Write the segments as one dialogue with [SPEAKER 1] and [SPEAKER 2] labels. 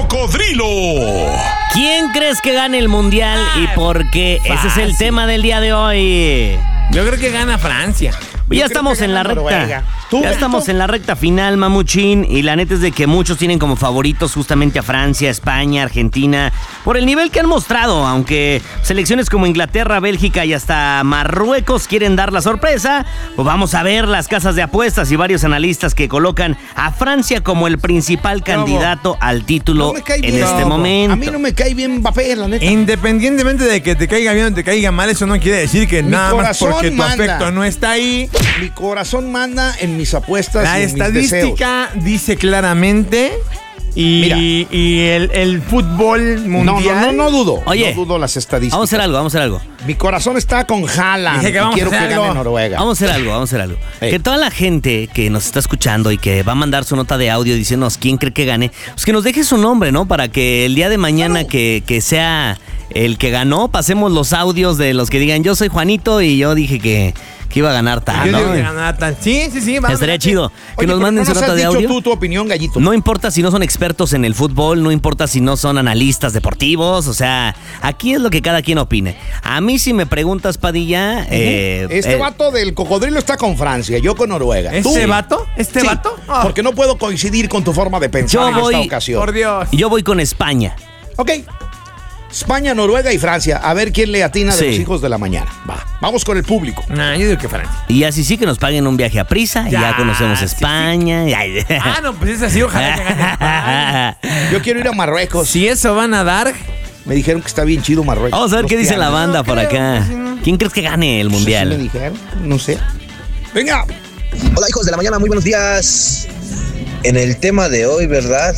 [SPEAKER 1] cocodrilo.
[SPEAKER 2] ¿Quién crees que gane el mundial y por qué? Ese es el tema del día de hoy.
[SPEAKER 3] Yo creo que gana Francia.
[SPEAKER 2] Ya estamos en la recta. Ya estamos en la recta final, Mamuchín. Y la neta es de que muchos tienen como favoritos justamente a Francia, España, Argentina, por el nivel que han mostrado. Aunque selecciones como Inglaterra, Bélgica y hasta Marruecos quieren dar la sorpresa, pues vamos a ver las casas de apuestas y varios analistas que colocan a Francia como el principal candidato al título en este momento.
[SPEAKER 4] A mí no me cae bien Mbappé, la neta.
[SPEAKER 3] Independientemente de que te caiga bien o te caiga mal, eso no quiere decir que nada más porque tu afecto no está ahí.
[SPEAKER 4] Mi corazón manda en mis apuestas.
[SPEAKER 3] La
[SPEAKER 4] y en estadística
[SPEAKER 3] mis dice claramente y el fútbol mundial.
[SPEAKER 4] No dudo.
[SPEAKER 2] Oye,
[SPEAKER 4] no dudo las estadísticas.
[SPEAKER 2] Vamos a hacer algo.
[SPEAKER 4] Mi corazón está con Haaland.
[SPEAKER 3] Dije que vamos
[SPEAKER 4] quiero
[SPEAKER 3] a hacer
[SPEAKER 4] que
[SPEAKER 3] algo.
[SPEAKER 4] gane Noruega.
[SPEAKER 2] Vamos a hacer algo.
[SPEAKER 4] Hey.
[SPEAKER 2] Que toda la gente que nos está escuchando y que va a mandar su nota de audio diciéndonos quién cree que gane, pues que nos deje su nombre, ¿no? Para que el día de mañana que sea el que ganó, pasemos los audios de los que digan yo soy Juanito y yo dije que iba a ganar tal,
[SPEAKER 3] Yo
[SPEAKER 2] ¿no?
[SPEAKER 3] digo que ganará tal. Sí. Vamos.
[SPEAKER 2] Estaría chido que
[SPEAKER 4] Oye,
[SPEAKER 2] nos manden su
[SPEAKER 4] ¿no
[SPEAKER 2] nota de
[SPEAKER 4] has
[SPEAKER 2] audio.
[SPEAKER 4] dicho tú tu opinión, Gallito?
[SPEAKER 2] No importa si no son expertos en el fútbol, no importa si no son analistas deportivos, o sea, aquí es lo que cada quien opine. A mí si me preguntas, Padilla...
[SPEAKER 4] Vato del cocodrilo está con Francia, yo con Noruega.
[SPEAKER 3] ¿Este
[SPEAKER 4] ¿Tú?
[SPEAKER 3] vato? ¿Este
[SPEAKER 4] Sí,
[SPEAKER 3] vato? Oh.
[SPEAKER 4] porque no puedo coincidir con tu forma de pensar en esta ocasión.
[SPEAKER 3] Por Dios.
[SPEAKER 2] Yo voy con España.
[SPEAKER 4] Ok. España, Noruega y Francia. A ver quién le atina de
[SPEAKER 2] Sí.
[SPEAKER 4] los hijos de la mañana. Va. Vamos con el público.
[SPEAKER 3] Nah, yo digo que Francia.
[SPEAKER 2] Y así sí que nos paguen un viaje a prisa, y ya conocemos
[SPEAKER 3] sí,
[SPEAKER 2] España.
[SPEAKER 3] No, pues es así, ojalá que gane España.
[SPEAKER 4] Yo quiero ir a Marruecos.
[SPEAKER 3] Si eso van a dar,
[SPEAKER 4] Me dijeron que está bien chido Marruecos.
[SPEAKER 2] Vamos a ver
[SPEAKER 4] Los
[SPEAKER 2] qué dice la
[SPEAKER 4] pianos.
[SPEAKER 2] banda por acá. ¿Quién crees que gane el
[SPEAKER 4] Sí me
[SPEAKER 2] mundial?
[SPEAKER 4] dijeron, no sé. Venga.
[SPEAKER 5] Hola hijos de la mañana, muy buenos días. En el tema de hoy, ¿verdad?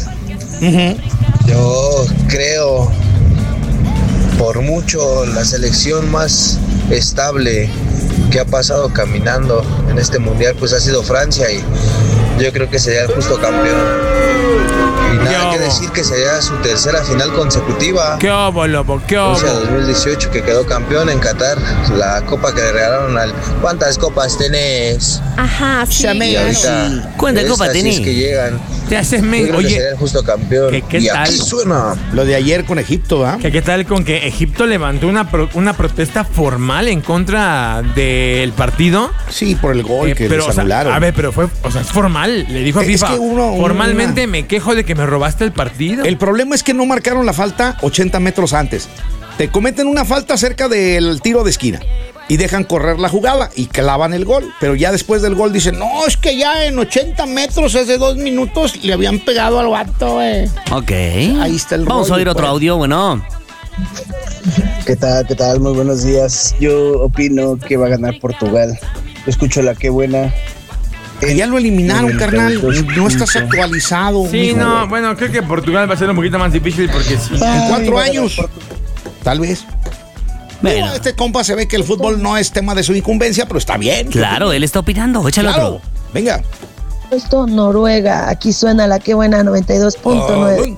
[SPEAKER 5] Yo creo por mucho la selección más estable que ha pasado caminando en este mundial pues ha sido Francia y yo creo que sería el justo campeón. Y nada que decir que sería su tercera final consecutiva.
[SPEAKER 3] ¿qué obo, lobo? ¿Qué
[SPEAKER 5] Rusia
[SPEAKER 3] obo?
[SPEAKER 5] 2018 que quedó campeón en Qatar, la copa que le regalaron al... ¿Cuántas copas tenés?
[SPEAKER 6] Ajá, sí.
[SPEAKER 5] Y ahorita
[SPEAKER 2] ¿Cuántas copas
[SPEAKER 5] esas, si
[SPEAKER 2] tenés?
[SPEAKER 5] es que llegan.
[SPEAKER 3] Te haces
[SPEAKER 5] Yo creo que
[SPEAKER 3] Oye,
[SPEAKER 5] sería el justo campeón.
[SPEAKER 3] ¿qué
[SPEAKER 5] y
[SPEAKER 3] tal?
[SPEAKER 5] aquí suena.
[SPEAKER 4] Lo de ayer con Egipto, ¿va?
[SPEAKER 3] ¿qué tal con que Egipto levantó una protesta formal en contra del partido?
[SPEAKER 4] Sí, por el gol que
[SPEAKER 3] pero,
[SPEAKER 4] les anularon.
[SPEAKER 3] a ver, pero es formal. Le dijo a
[SPEAKER 4] Es
[SPEAKER 3] FIFA,
[SPEAKER 4] que
[SPEAKER 3] formalmente me quejo de que me robaste el partido.
[SPEAKER 4] El problema es que no marcaron la falta 80 metros antes. Te cometen una falta cerca del tiro de esquina y dejan correr la jugada y clavan el gol. Pero ya después del gol dicen, no, es que ya en 80 metros hace 2 minutos le habían pegado al vato,
[SPEAKER 2] Ok.
[SPEAKER 4] Ahí está el
[SPEAKER 2] Vamos a
[SPEAKER 4] rollo,
[SPEAKER 2] oír otro
[SPEAKER 4] pues.
[SPEAKER 2] audio, bueno.
[SPEAKER 7] ¿Qué tal? ¿Qué tal? Muy buenos días. Yo opino que va a ganar Portugal. Escucho la que buena.
[SPEAKER 4] Ya lo eliminaron, carnal.
[SPEAKER 7] 92.
[SPEAKER 4] No estás actualizado.
[SPEAKER 3] Sí,
[SPEAKER 4] mijo.
[SPEAKER 3] no, bueno, creo que Portugal va a ser un poquito más difícil porque sí.
[SPEAKER 4] En 4
[SPEAKER 7] Ay,
[SPEAKER 4] años. Tal vez.
[SPEAKER 2] Bueno.
[SPEAKER 4] Digo, este compa se ve que el fútbol no es tema de su incumbencia, pero está bien.
[SPEAKER 2] Claro, él está opinando. Échale
[SPEAKER 4] Claro.
[SPEAKER 2] otro.
[SPEAKER 4] Venga.
[SPEAKER 6] Esto, Noruega. Aquí suena la que buena 92.9.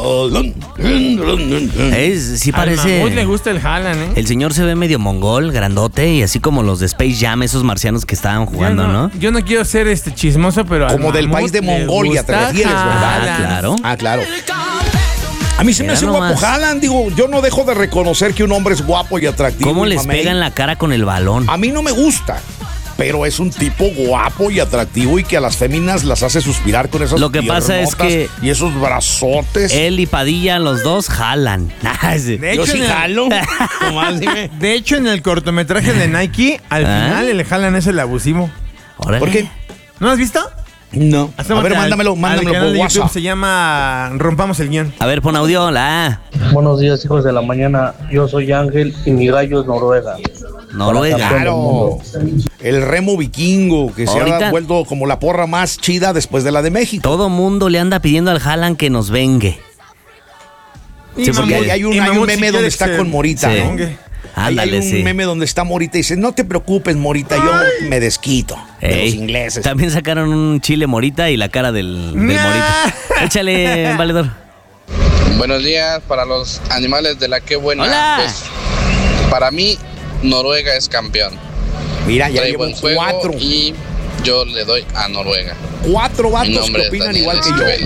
[SPEAKER 2] Sí
[SPEAKER 3] Al
[SPEAKER 2] parece...
[SPEAKER 3] mamut le gusta el Haaland, ¿eh?
[SPEAKER 2] El señor se ve medio mongol, grandote, y así como los de Space Jam, esos marcianos que estaban jugando, ¿no?
[SPEAKER 3] Yo no quiero ser chismoso, pero al
[SPEAKER 4] Como del
[SPEAKER 3] mamut
[SPEAKER 4] país de
[SPEAKER 3] le
[SPEAKER 4] Mongolia, te
[SPEAKER 3] gusta
[SPEAKER 4] refieres, ¿verdad?
[SPEAKER 3] Haaland.
[SPEAKER 2] Claro.
[SPEAKER 4] Ah, claro. A mí se me
[SPEAKER 2] Mira
[SPEAKER 4] hace guapo
[SPEAKER 2] nomás.
[SPEAKER 4] Haaland, digo, yo no dejo de reconocer que un hombre es guapo y atractivo.
[SPEAKER 2] ¿Cómo
[SPEAKER 4] y
[SPEAKER 2] les
[SPEAKER 4] mamey.
[SPEAKER 2] pega en la cara con el balón?
[SPEAKER 4] A mí no me gusta, pero es un tipo guapo y atractivo y que a las féminas las hace suspirar con esas
[SPEAKER 2] Lo que pasa es
[SPEAKER 4] piernotas
[SPEAKER 2] que
[SPEAKER 4] y esos brazotes.
[SPEAKER 2] Él y Padilla, los dos, jalan.
[SPEAKER 3] De
[SPEAKER 4] Yo
[SPEAKER 3] hecho,
[SPEAKER 4] sí
[SPEAKER 3] en el-
[SPEAKER 4] jalo. Nomás dime.
[SPEAKER 3] De hecho, en el cortometraje de Nike, al final el Haaland es el abusivo.
[SPEAKER 2] Órale.
[SPEAKER 4] ¿Por qué?
[SPEAKER 3] ¿No lo has visto?
[SPEAKER 4] No. A
[SPEAKER 3] Asómate
[SPEAKER 4] ver, mándamelo
[SPEAKER 3] al
[SPEAKER 4] por
[SPEAKER 3] canal de YouTube,
[SPEAKER 4] WhatsApp.
[SPEAKER 3] se llama Rompamos el Guión.
[SPEAKER 2] A ver, pon audio, hola.
[SPEAKER 7] Buenos días, hijos de la mañana. Yo soy Ángel y mi gallo es Noruega.
[SPEAKER 2] Noruega.
[SPEAKER 4] Claro. El remo vikingo, que se
[SPEAKER 2] Ahorita-
[SPEAKER 4] ha vuelto como la porra más chida después de la de México.
[SPEAKER 2] Todo mundo le anda pidiendo al Haaland que nos vengue. Sí, porque-
[SPEAKER 4] Y hay un
[SPEAKER 3] Mamut,
[SPEAKER 4] meme
[SPEAKER 3] si
[SPEAKER 4] donde
[SPEAKER 3] quieres
[SPEAKER 4] está
[SPEAKER 3] que-
[SPEAKER 4] con Morita,
[SPEAKER 2] Sí.
[SPEAKER 4] ¿no?
[SPEAKER 2] Ándale,
[SPEAKER 4] hay un
[SPEAKER 2] sí.
[SPEAKER 4] meme donde está Morita y dice, no te preocupes, Morita, yo me desquito de
[SPEAKER 2] Ey,
[SPEAKER 4] los ingleses.
[SPEAKER 2] También sacaron un chile morita y la cara del morita. Échale, valedor.
[SPEAKER 8] Buenos días para los animales de la que buena.
[SPEAKER 2] Hola.
[SPEAKER 8] Pues, para mí, Noruega es campeón.
[SPEAKER 4] Mira, ya
[SPEAKER 8] Trae
[SPEAKER 4] llevo
[SPEAKER 8] buen juego
[SPEAKER 4] 4.
[SPEAKER 8] y yo le doy a Noruega.
[SPEAKER 4] 4
[SPEAKER 8] Mi
[SPEAKER 4] vatos
[SPEAKER 8] nombre
[SPEAKER 4] que
[SPEAKER 8] es
[SPEAKER 4] opinan
[SPEAKER 8] Daniel
[SPEAKER 4] igual que yo.
[SPEAKER 8] Esquivel.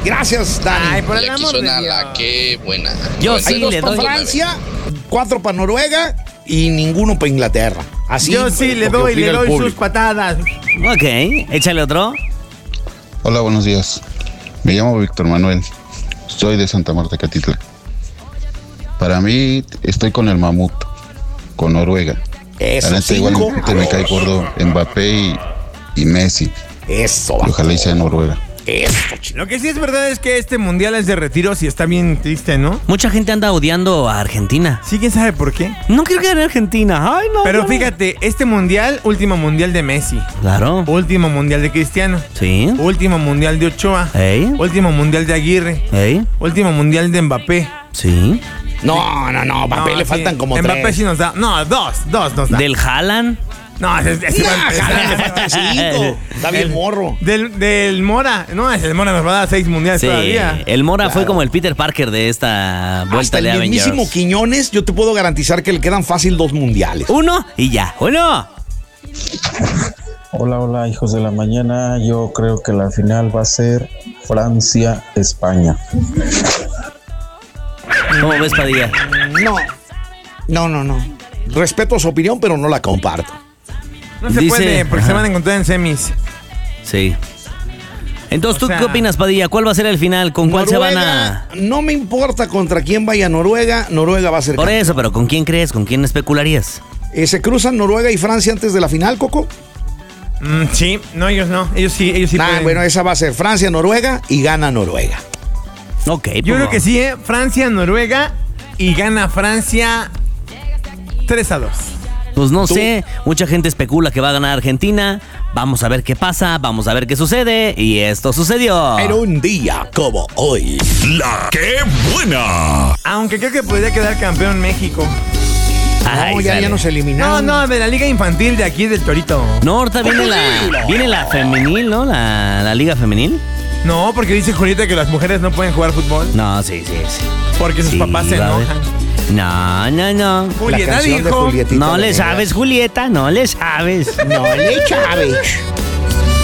[SPEAKER 4] Gracias, Dani.
[SPEAKER 3] Ay, por el
[SPEAKER 8] Y aquí
[SPEAKER 3] amor de
[SPEAKER 8] suena
[SPEAKER 3] Dios.
[SPEAKER 8] la que buena.
[SPEAKER 2] Yo
[SPEAKER 4] Hay
[SPEAKER 2] sí
[SPEAKER 4] 2
[SPEAKER 2] le
[SPEAKER 4] para
[SPEAKER 2] doy.
[SPEAKER 4] Francia, 4 para Noruega y ninguno para Inglaterra. Así
[SPEAKER 3] Yo sí le
[SPEAKER 4] lo que
[SPEAKER 3] doy
[SPEAKER 4] opina el
[SPEAKER 3] sus
[SPEAKER 4] público.
[SPEAKER 3] patadas.
[SPEAKER 2] Ok, échale otro.
[SPEAKER 1] Hola, buenos días. Me llamo Víctor Manuel. Soy de Santa Marta, Catitla. Para mí, estoy con el mamut, con Noruega.
[SPEAKER 4] Eso,
[SPEAKER 1] La neta,
[SPEAKER 4] 5.
[SPEAKER 1] igualmente me cae gordo Mbappé y Messi.
[SPEAKER 4] Eso,
[SPEAKER 1] Y ojalá y sea Noruega.
[SPEAKER 4] eso,
[SPEAKER 3] Lo que sí es verdad es que este mundial es de retiros y está bien triste, ¿no?
[SPEAKER 2] Mucha gente anda odiando a Argentina.
[SPEAKER 3] Sí, quién sabe por qué.
[SPEAKER 2] No quiero que gane Argentina. Ay, no.
[SPEAKER 3] Pero
[SPEAKER 2] no.
[SPEAKER 3] fíjate, este mundial, último mundial de Messi,
[SPEAKER 2] Claro.
[SPEAKER 3] último mundial de Cristiano,
[SPEAKER 2] Sí.
[SPEAKER 3] último mundial de Ochoa,
[SPEAKER 2] Ey.
[SPEAKER 3] último mundial de Aguirre,
[SPEAKER 2] Ey.
[SPEAKER 3] último mundial de Mbappé.
[SPEAKER 2] Sí.
[SPEAKER 4] No, Mbappé
[SPEAKER 3] No,
[SPEAKER 4] le
[SPEAKER 3] sí,
[SPEAKER 4] faltan como
[SPEAKER 3] Mbappé
[SPEAKER 4] 3.
[SPEAKER 3] sí nos da. No, dos nos da.
[SPEAKER 2] Del Haaland.
[SPEAKER 3] No, ese
[SPEAKER 4] Le faltan 5. Está bien morro.
[SPEAKER 3] Del Mora. No, el Mora nos va a dar 6 mundiales
[SPEAKER 2] Sí.
[SPEAKER 3] todavía.
[SPEAKER 2] El Mora fue
[SPEAKER 4] Claro.
[SPEAKER 2] como el Peter Parker de esta vuelta
[SPEAKER 4] Hasta
[SPEAKER 2] de
[SPEAKER 4] el
[SPEAKER 2] Avengers.
[SPEAKER 4] mismísimo Quiñones, yo te puedo garantizar que le quedan fácil 2 mundiales.
[SPEAKER 2] Uno y ya. Uno.
[SPEAKER 9] Hola, hijos de la mañana. Yo creo que la final va a ser Francia-España.
[SPEAKER 2] ¿Cómo ves, Padilla?
[SPEAKER 4] No. Respeto su opinión, pero no la comparto.
[SPEAKER 3] No se
[SPEAKER 2] Dice-
[SPEAKER 3] puede porque
[SPEAKER 2] ajá.
[SPEAKER 3] se van a encontrar en semis.
[SPEAKER 2] Sí. Entonces, ¿tú
[SPEAKER 3] O sea-
[SPEAKER 2] qué opinas, Padilla? ¿Cuál va a ser el final? ¿Con cuál se van a...?
[SPEAKER 4] No me importa contra quién vaya Noruega. Noruega va a ser
[SPEAKER 2] Por
[SPEAKER 4] campeón.
[SPEAKER 2] eso, pero ¿con quién crees? ¿Con quién especularías?
[SPEAKER 4] ¿Se cruzan Noruega y Francia antes de la final, Coco?
[SPEAKER 3] Sí, no, ellos no. Ellos sí pueden.
[SPEAKER 4] Bueno, esa va a ser Francia-Noruega y gana Noruega.
[SPEAKER 2] Ok,
[SPEAKER 3] Yo creo que sí, Francia, Noruega y gana Francia 3-2.
[SPEAKER 2] Pues no sé, mucha gente especula que va a ganar Argentina. Vamos a ver qué pasa, vamos a ver qué sucede. Y esto sucedió.
[SPEAKER 4] En un día como hoy.
[SPEAKER 10] La que buena.
[SPEAKER 3] Aunque creo que podría quedar campeón México.
[SPEAKER 2] Ay,
[SPEAKER 4] No, ya
[SPEAKER 2] sale.
[SPEAKER 4] nos eliminaron.
[SPEAKER 3] No, de la liga infantil de aquí del Torito.
[SPEAKER 2] No, ahorita viene la femenil, ¿no? La liga femenil.
[SPEAKER 3] No, porque dice Julieta que las mujeres no pueden jugar fútbol
[SPEAKER 2] No, sí.
[SPEAKER 3] porque sus
[SPEAKER 2] Sí,
[SPEAKER 3] papás se
[SPEAKER 2] va a haber.
[SPEAKER 3] enojan.
[SPEAKER 2] No.
[SPEAKER 4] La
[SPEAKER 3] Julieta
[SPEAKER 4] canción de
[SPEAKER 3] dijo.
[SPEAKER 4] Julietita
[SPEAKER 2] No le
[SPEAKER 4] Venegas.
[SPEAKER 2] sabes, Julieta, no le sabes.
[SPEAKER 4] No le sabes.